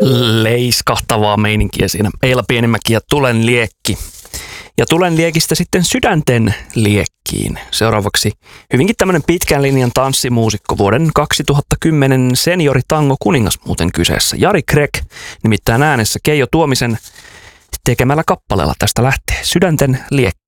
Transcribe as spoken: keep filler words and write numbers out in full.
Leiskahtavaa meininkiä siinä. Eila Pienimäki ja Tulen liekki. Ja Tulen liekistä sitten Sydänten liekkiin. Seuraavaksi hyvinkin tämmöinen pitkän linjan tanssimuusikko, vuoden kaksituhattakymmenen senioritango kuningas muuten kyseessä. Jari Greg, nimittäin äänessä Keijo Tuomisen tekemällä kappaleella tästä lähtee Sydänten liekki.